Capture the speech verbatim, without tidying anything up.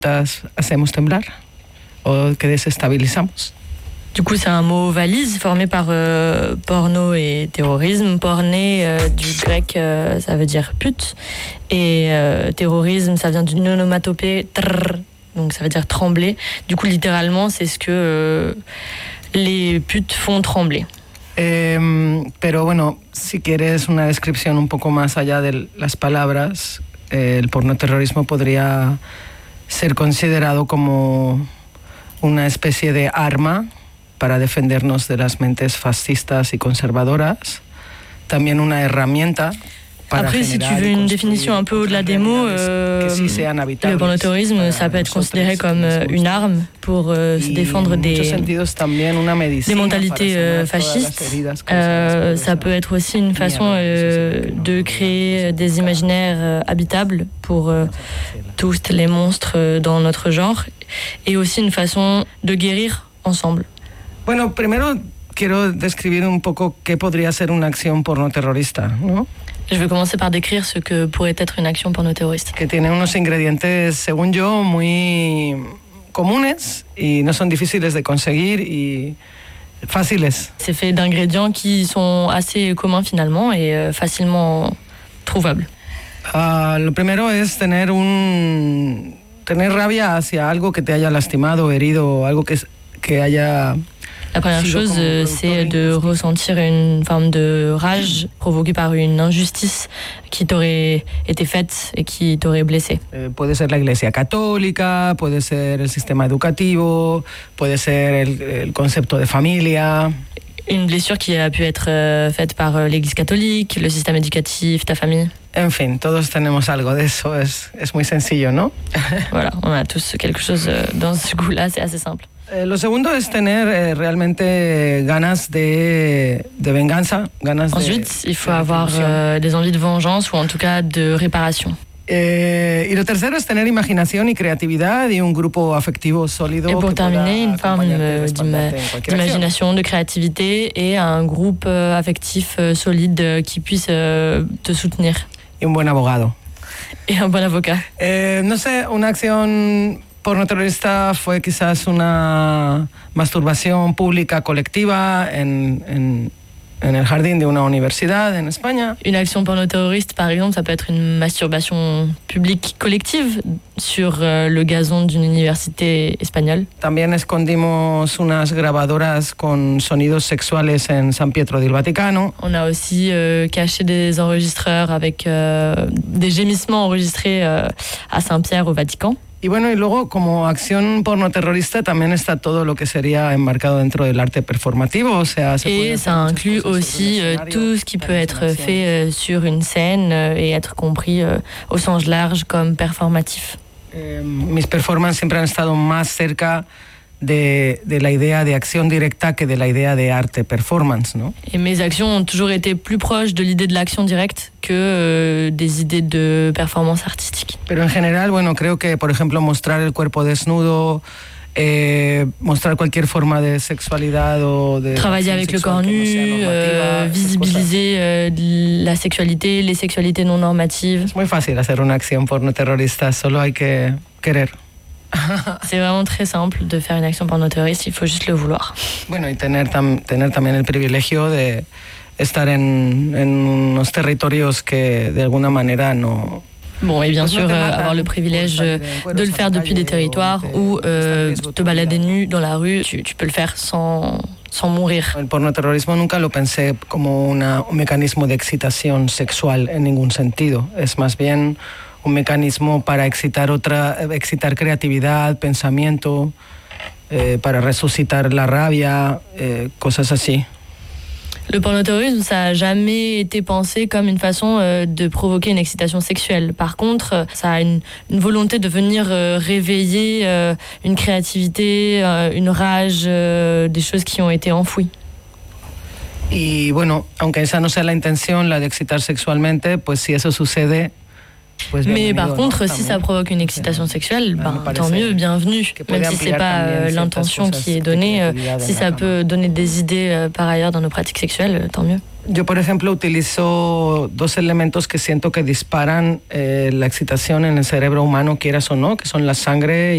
hacemos temblar o que desestabilizamos. Du coup, c'est un mot valise formé par euh, porno et terrorisme. Porné, euh, du grec, euh, ça veut dire pute. Et euh, terrorisme, ça vient d'une onomatopée, trrr, donc ça veut dire trembler. Du coup, littéralement, c'est ce que euh, les putes font trembler. Eh, pero bueno, si quieres una descripción un poco más allá de las palabras, eh, el pornoterrorismo podría ser considerado como una especie de arma para defendernos de las mentes fascistas y conservadoras, también una herramienta para Après, si tu veux une définition un peu au-delà des mots, euh, le pornotérrorisme, ça peut être considéré comme une arme pour euh, se défendre des, des mentalités euh, fascistes. Euh, ça peut être aussi une façon euh, de créer des imaginaires euh, habitables pour euh, tous les monstres dans notre genre, et aussi une façon de guérir ensemble. Bueno, primero quiero describir un poco qué podría ser una acción pornoterrorista, ¿no? Je vais commencer par décrire ce que pourrait être une action pornoterroriste. Que tiene unos ingredientes, según yo, muy comunes y no son difíciles de conseguir y fáciles. C'est fait d'ingrédients qui sont assez communs finalement et euh, facilement trouvables. Uh, lo primero es tener un tener rabia hacia algo que te haya lastimado, herido, algo que que haya. La première chose, c'est de ressentir une forme de rage provoquée par une injustice qui t'aurait été faite et qui t'aurait blessé. Eh, puede ser la Iglesia católica, puede ser el sistema educativo, puede ser el, el concepto de familia. Une blessure qui a pu être faite par l'Église catholique, le système éducatif, ta famille. En fin, todos tenemos algo de eso, es, es muy sencillo, ¿no? Voilà, on a tous quelque chose dans ce goût-là, c'est assez simple. Eh, lo segundo es tener eh, realmente ganas de, de venganza, ganas Ensuite, de, il faut de avoir euh, des envies de vengeance ou en tout cas de réparation. Eh, y lo tercero es tener imaginación y creatividad y un grupo afectivo sólido. Et pour terminer, une forme d'ima- d'imagination, de créativité et un groupe euh, affectif euh, solide qui puisse euh, te soutenir. Y un buen abogado. Et un bon avocat. Eh, no sé, una acción pornoterrorista fue quizás una masturbación pública colectiva en, en, en el jardín de una universidad en España. Une action pornoterroriste, par exemple, ça peut être une masturbation publique collective sur euh, le gazon d'une université espagnole. También escondimos unas grabadoras con sonidos sexuales en San Pietro del Vaticano. On a aussi euh, caché des enregistreurs avec euh, des gémissements enregistrés euh, à Saint-Pierre au Vatican. Y bueno, y luego como acción pornoterrorista también está todo lo que sería enmarcado dentro del arte performativo, o sea... Et ça inclut aussi euh, tout ce qui peut être fait euh, sur une scène euh, et être compris euh, au sens large comme performatif. Eh, mis performances siempre han estado más cerca de, de la idea de acción directa que de la idea de arte performance, ¿no? Et mes actions ont toujours été plus proches de l'idée de l'action directe que euh, des idées de performance artistique. Pero en general, bueno, creo que, por ejemplo, mostrar el cuerpo desnudo, eh, mostrar cualquier forma de sexualidad o de... Travailler avec le corps nu, euh, visibiliser euh, la sexualité, les sexualités non normatives. Es muy fácil hacer una acción pornoterrorista, solo hay que querer. C'est vraiment très simple de faire une action pornoterroriste, il faut juste le vouloir. Bueno, y tener, tam, tener también el privilegio de estar en, en unos territorios que de alguna manera no... Bon, et bien sûr, euh, avoir le privilège de le faire depuis des territoires où euh, te balader nu dans la rue, tu, tu peux le faire sans, sans mourir. El pornoterrorismo nunca lo pensé como una, un mecanismo de excitación sexual en ningún sentido. Es más bien un mecanismo para excitar otra, excitar creatividad, pensamiento, eh, para resucitar la rabia, eh, cosas así. Le pornoterrorisme, ça n'a jamais été pensé comme une façon euh, de provoquer une excitation sexuelle. Par contre, ça a une, une volonté de venir euh, réveiller euh, une créativité, euh, une rage, euh, des choses qui ont été enfouies. Y bueno, aunque esa no sea la intención, la de excitar sexualmente, pues si eso sucede... Pues Mais par contre, si ça provoque une excitation sexuelle, ben, tant mieux, bienvenue. Même si c'est pas euh, l'intention qui est donnée, euh, si ça peut donner des idées euh, par ailleurs dans nos pratiques sexuelles, tant mieux. Yo, por ejemplo, utilizo dos elementos que siento que disparan eh, la excitación en el cerebro humano, quieras o no, que son la sangre